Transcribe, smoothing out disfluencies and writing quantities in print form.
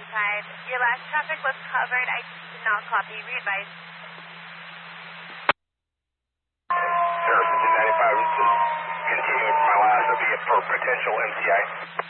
Your last traffic was covered. I did not copy. Re-advise. Harrison 295, just continuing from my last, will be for potential MCI.